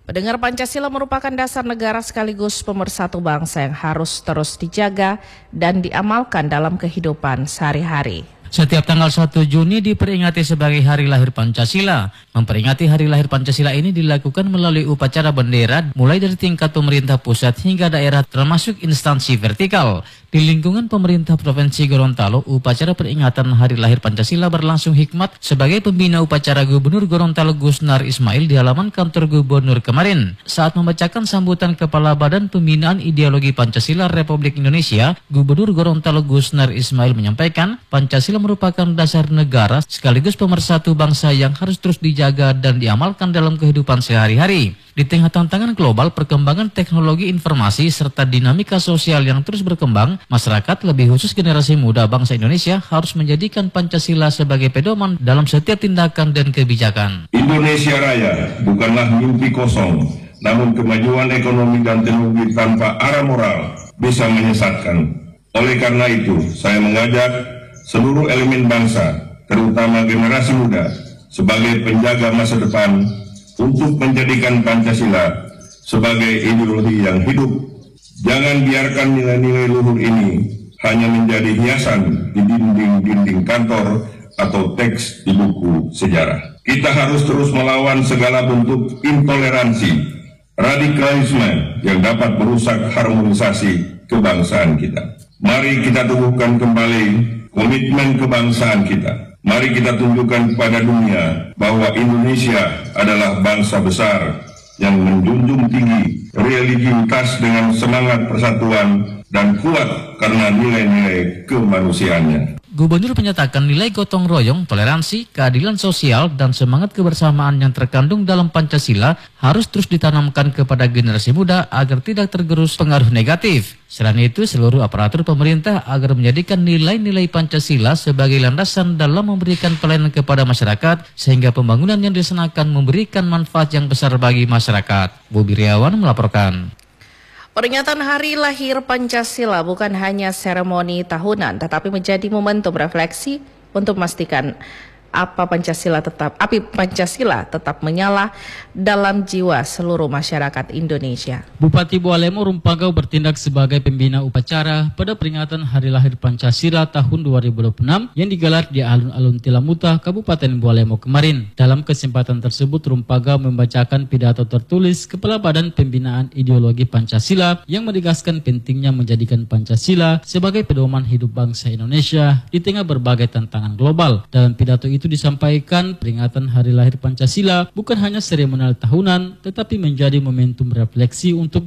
Pendengar, Pancasila merupakan dasar negara sekaligus pemersatu bangsa yang harus terus dijaga dan diamalkan dalam kehidupan sehari-hari. Setiap tanggal 1 Juni diperingati sebagai Hari Lahir Pancasila. Memperingati Hari Lahir Pancasila ini dilakukan melalui upacara bendera mulai dari tingkat pemerintah pusat hingga daerah termasuk instansi vertikal. Di lingkungan pemerintah Provinsi Gorontalo, upacara peringatan Hari Lahir Pancasila berlangsung hikmat sebagai pembina upacara Gubernur Gorontalo Gusnar Ismail di halaman kantor Gubernur kemarin. Saat membacakan sambutan Kepala Badan Pembinaan Ideologi Pancasila Republik Indonesia, Gubernur Gorontalo Gusnar Ismail menyampaikan Pancasila merupakan dasar negara sekaligus pemersatu bangsa yang harus terus dijaga dan diamalkan dalam kehidupan sehari-hari. Di tengah tantangan global, perkembangan teknologi informasi serta dinamika sosial yang terus berkembang, masyarakat lebih khusus generasi muda bangsa Indonesia harus menjadikan Pancasila sebagai pedoman dalam setiap tindakan dan kebijakan. Indonesia Raya bukanlah mimpi kosong, namun kemajuan ekonomi dan teknologi tanpa arah moral bisa menyesatkan. Oleh karena itu, saya mengajak seluruh elemen bangsa, terutama generasi muda, sebagai penjaga masa depan, untuk menjadikan Pancasila sebagai ideologi yang hidup. Jangan biarkan nilai-nilai luhur ini hanya menjadi hiasan di dinding-dinding kantor atau teks di buku sejarah. Kita harus terus melawan segala bentuk intoleransi, radikalisme yang dapat merusak harmonisasi kebangsaan kita. Mari kita teguhkan kembali komitmen kebangsaan kita. Mari kita tunjukkan kepada dunia bahwa Indonesia adalah bangsa besar yang menjunjung tinggi religiusitas dengan semangat persatuan dan kuat karena nilai-nilai kemanusiaannya. Gubernur menyatakan nilai gotong royong, toleransi, keadilan sosial, dan semangat kebersamaan yang terkandung dalam Pancasila harus terus ditanamkan kepada generasi muda agar tidak tergerus pengaruh negatif. Selain itu, seluruh aparatur pemerintah agar menjadikan nilai-nilai Pancasila sebagai landasan dalam memberikan pelayanan kepada masyarakat, sehingga pembangunan yang dilaksanakan memberikan manfaat yang besar bagi masyarakat. Bobi Riawan melaporkan. Peringatan Hari Lahir Pancasila bukan hanya seremoni tahunan, tetapi menjadi momentum refleksi untuk memastikan api Pancasila tetap menyala dalam jiwa seluruh masyarakat Indonesia. Bupati Bualemo Rumpagau bertindak sebagai pembina upacara pada peringatan Hari Lahir Pancasila tahun 2026 yang digelar di alun-alun Tilamuta, Kabupaten Bualemo kemarin. Dalam kesempatan tersebut, Rumpagau membacakan pidato tertulis Kepala Badan Pembinaan Ideologi Pancasila yang menegaskan pentingnya menjadikan Pancasila sebagai pedoman hidup bangsa Indonesia di tengah berbagai tantangan global. Dalam pidato itu disampaikan peringatan Hari Lahir Pancasila bukan hanya seremonial tahunan, tetapi menjadi momentum refleksi untuk